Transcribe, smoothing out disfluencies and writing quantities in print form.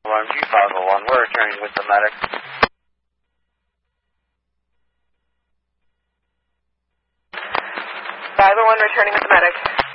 Alarm G501, we're returning with the medic. 501 returning with the medic.